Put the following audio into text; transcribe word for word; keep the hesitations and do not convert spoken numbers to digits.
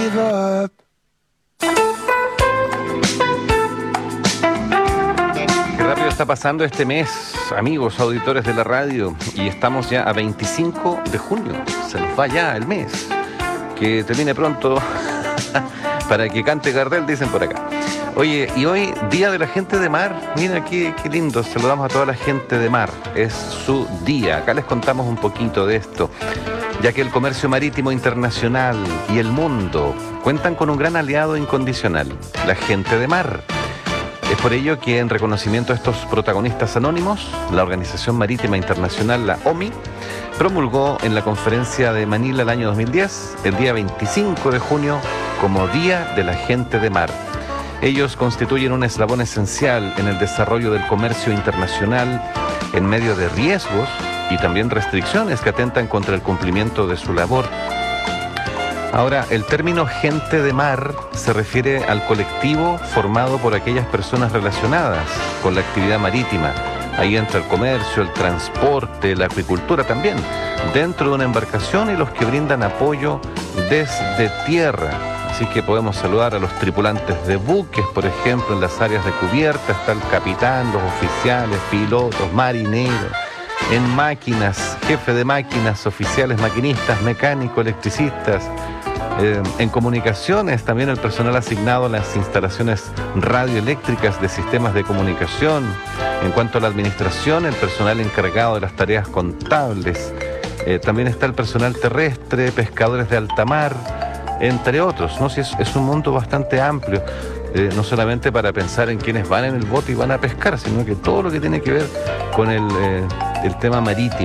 Qué rápido está pasando este mes, amigos auditores de la radio, y estamos ya a veinticinco de junio. Se nos va ya el mes. Que termine pronto para que cante Gardel, dicen por acá. Oye, y hoy, Día de la Gente de Mar. Mira qué, qué lindo, saludamos a toda la gente de mar. Es su día. Acá les contamos un poquito de esto, ya que el comercio marítimo internacional y el mundo cuentan con un gran aliado incondicional, la gente de mar. Es por ello que, en reconocimiento a estos protagonistas anónimos, la Organización Marítima Internacional, la O M I, promulgó en la conferencia de Manila el año dos mil diez, el día veinticinco de junio, como Día de la Gente de Mar. Ellos constituyen un eslabón esencial en el desarrollo del comercio internacional en medio de riesgos y también restricciones que atentan contra el cumplimiento de su labor. Ahora, el término gente de mar se refiere al colectivo formado por aquellas personas relacionadas con la actividad marítima. Ahí entra el comercio, el transporte, la acuicultura también, dentro de una embarcación, y los que brindan apoyo desde tierra. Así que podemos saludar a los tripulantes de buques, por ejemplo, en las áreas de cubierta está el capitán, los oficiales, pilotos, marineros. En máquinas, jefe de máquinas, oficiales, maquinistas, mecánicos, electricistas. Eh, en comunicaciones, también el personal asignado a las instalaciones radioeléctricas de sistemas de comunicación. En cuanto a la administración, el personal encargado de las tareas contables. Eh, también está el personal terrestre, pescadores de alta mar, entre otros, ¿no? Sí, es, es un mundo bastante amplio. Eh, no solamente para pensar en quienes van en el bote y van a pescar, sino que todo lo que tiene que ver con el, eh, el tema marítimo.